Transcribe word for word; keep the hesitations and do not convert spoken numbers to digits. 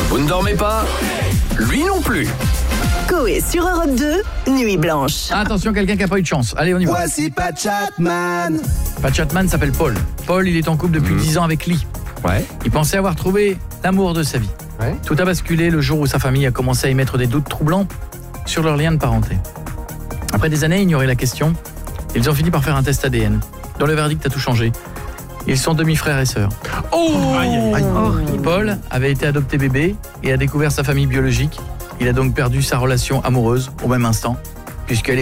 Vous ne dormez pas? Lui non plus. Coé sur Europe deux, Nuit Blanche. Attention, quelqu'un qui n'a pas eu de chance. Allez, on y va. Voici Pat Chapman. Pat Chapman s'appelle Paul. Paul, il est en couple depuis mmh. dix ans avec Lee. Ouais. Il pensait avoir trouvé l'amour de sa vie. Ouais. Tout a basculé le jour où sa famille a commencé à émettre des doutes troublants sur leur lien de parenté. Après des années à ignorer la question, ils ont fini par faire un test A D N. Dans le verdict a tout changé. Ils sont demi-frères et sœurs. Oh, aïe, aïe, aïe. Oh, Paul avait été adopté bébé et a découvert sa famille biologique. Il a donc perdu sa relation amoureuse au même instant, puisqu'elle est